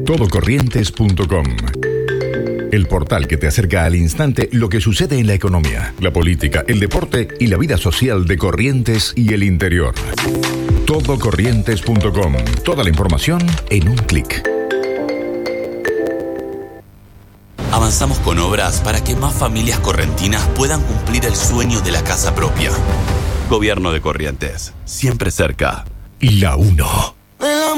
Todocorrientes.com. El portal que te acerca al instante lo que sucede en la economía, la política, el deporte y la vida social de Corrientes y el interior. Todocorrientes.com. Toda la información en un clic. Avanzamos con obras para que más familias correntinas puedan cumplir el sueño de la casa propia. Gobierno de Corrientes, siempre cerca. La 1.